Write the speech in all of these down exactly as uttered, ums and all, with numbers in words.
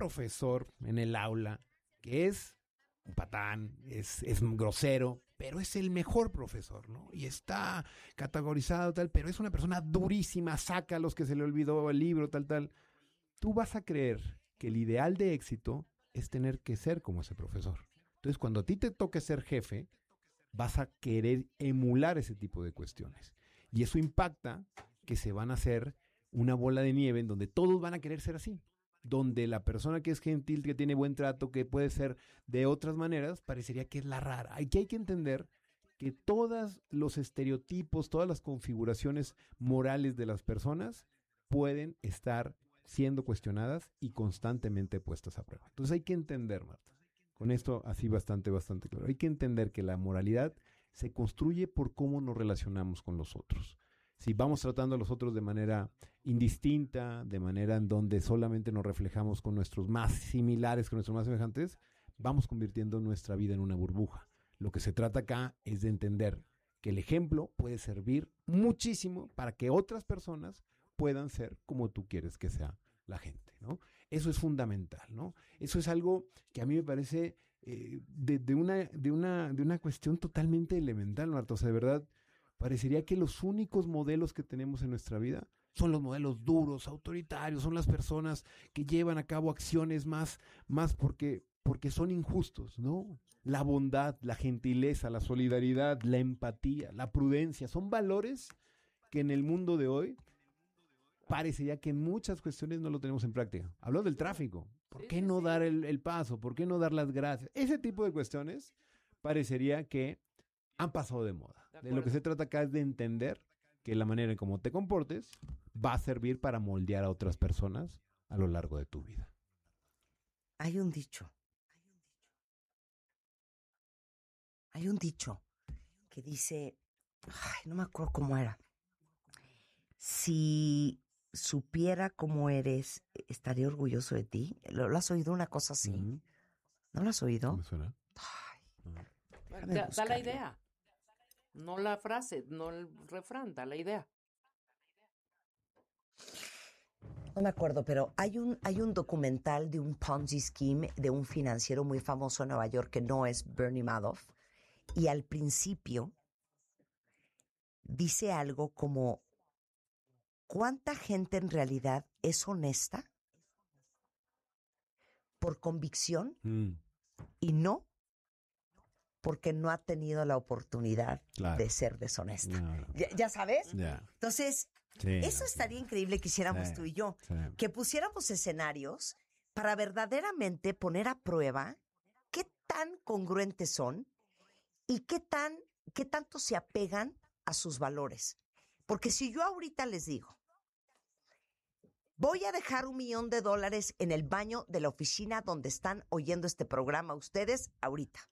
profesor en el aula que es un patán, es, es grosero, pero es el mejor profesor, ¿no? Y está categorizado tal, pero es una persona durísima, saca a los que se le olvidó el libro, tal, tal. Tú vas a creer que el ideal de éxito es tener que ser como ese profesor. Entonces, cuando a ti te toque ser jefe, vas a querer emular ese tipo de cuestiones. Y eso impacta que se van a hacer una bola de nieve en donde todos van a querer ser así. Donde la persona que es gentil, que tiene buen trato, que puede ser de otras maneras, parecería que es la rara. Aquí hay que entender que todos los estereotipos, todas las configuraciones morales de las personas pueden estar siendo cuestionadas y constantemente puestas a prueba. Entonces hay que entender, Marta, con esto así bastante, bastante claro, hay que entender que la moralidad se construye por cómo nos relacionamos con los otros. Si vamos tratando a los otros de manera indistinta, de manera en donde solamente nos reflejamos con nuestros más similares, con nuestros más semejantes, vamos convirtiendo nuestra vida en una burbuja. Lo que se trata acá es de entender que el ejemplo puede servir muchísimo para que otras personas puedan ser como tú quieres que sea la gente, ¿no? Eso es fundamental, ¿no? Eso es algo que a mí me parece eh, de, de, una, de, una, de una cuestión totalmente elemental, Marta. O sea, de verdad, parecería que los únicos modelos que tenemos en nuestra vida son los modelos duros, autoritarios, son las personas que llevan a cabo acciones más, más porque, porque son injustos, ¿no? La bondad, la gentileza, la solidaridad, la empatía, la prudencia, son valores que en el mundo de hoy parecería que en muchas cuestiones no lo tenemos en práctica. Habló del tráfico. ¿Por qué no dar el, el paso? ¿Por qué no dar las gracias? Ese tipo de cuestiones parecería que han pasado de moda. De, de lo que se trata acá es de entender que la manera en cómo te comportes va a servir para moldear a otras personas a lo largo de tu vida. Hay un dicho. Hay un dicho que dice, ay, no me acuerdo cómo era. Si supiera cómo eres, estaría orgulloso de ti. ¿Lo, lo has oído una cosa así? Uh-huh. ¿No lo has oído? ¿Me suena? Ay, uh-huh. da, da la idea. No la frase, no el refrán, da la idea. No me acuerdo, pero hay un, hay un documental de un Ponzi scheme de un financiero muy famoso en Nueva York que no es Bernie Madoff. Y al principio dice algo como: ¿cuánta gente en realidad es honesta por convicción mm. y no porque no ha tenido la oportunidad claro. de ser deshonesta? No. ¿Ya, ¿Ya sabes? Yeah. Entonces, sí, eso estaría sí. increíble que hiciéramos sí. tú y yo. Sí. Que pusiéramos escenarios para verdaderamente poner a prueba qué tan congruentes son y qué tan, qué tanto se apegan a sus valores. Porque si yo ahorita les digo, voy a dejar un millón de dólares en el baño de la oficina donde están oyendo este programa ustedes ahorita.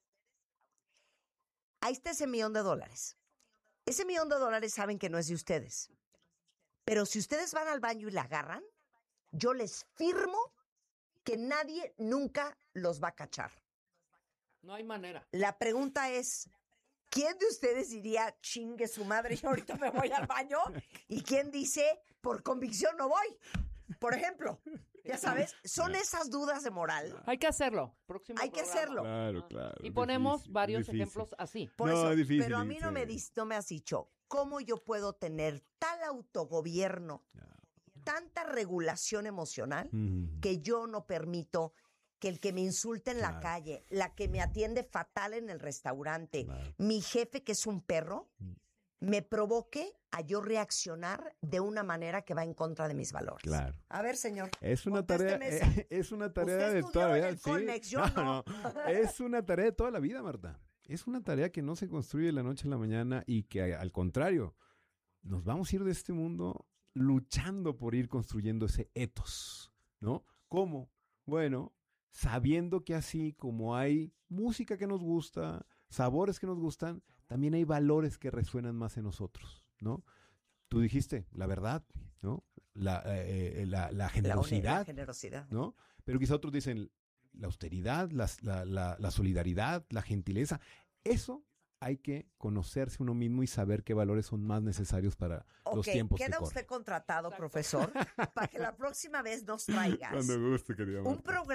Ahí está ese millón de dólares. Ese millón de dólares saben que no es de ustedes. Pero si ustedes van al baño y la agarran, yo les firmo que nadie nunca los va a cachar. No hay manera. La pregunta es, ¿quién de ustedes diría, chingue su madre, yo ahorita me voy al baño? ¿Y quién dice, por convicción no voy? Por ejemplo, ya sabes, son esas dudas de moral. Hay que hacerlo. Próximo Hay programa. que hacerlo. Claro, claro. Y ponemos difícil, varios difícil. ejemplos así. Por no, eso, es difícil, pero a mí no sí. me, dis, no me has dicho cómo yo puedo tener tal autogobierno, no. tanta regulación emocional, mm. que yo no permito que el que me insulte en claro. la calle, la que me atiende fatal en el restaurante, claro. mi jefe que es un perro, mm. me provoque a yo reaccionar de una manera que va en contra de mis valores. Claro. A ver, señor. Es una tarea, eh, es una tarea de toda la vida. Sí. Conex, yo no. no, no. Es una tarea de toda la vida, Marta. Es una tarea que no se construye de la noche a la mañana y que, al contrario, nos vamos a ir de este mundo luchando por ir construyendo ese ethos, ¿no? ¿Cómo? Bueno, sabiendo que así como hay música que nos gusta, sabores que nos gustan, también hay valores que resuenan más en nosotros, ¿no? Tú dijiste la verdad, ¿no? La, eh, la, la generosidad, la generosidad, ¿no? Pero quizá otros dicen la austeridad, la, la, la, la solidaridad, la gentileza. Eso hay que conocerse uno mismo y saber qué valores son más necesarios para okay, los tiempos que corren. Queda usted contratado, profesor, para que la próxima vez nos traigas Cuando guste, querida Marta. un programa